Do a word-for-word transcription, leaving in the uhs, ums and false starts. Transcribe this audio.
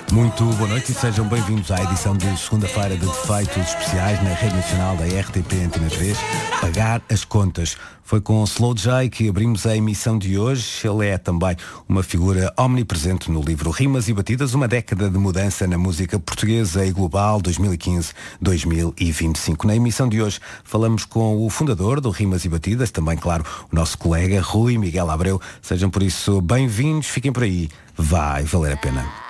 Muito boa noite e sejam bem-vindos à edição de segunda-feira de Defeitos Especiais na Rede Nacional da R T P Antena três. Pagar as contas. Foi com Slow J que abrimos a emissão de hoje. Ele é também uma figura omnipresente no livro Rimas e Batidas, uma década de mudança na música portuguesa e global dois mil e quinze a dois mil e vinte e cinco. Na emissão de hoje falamos com o fundador do Rimas e Batidas, também, claro, o nosso colega Rui Miguel Abreu. Sejam por isso bem-vindos, fiquem por aí, vai valer a pena.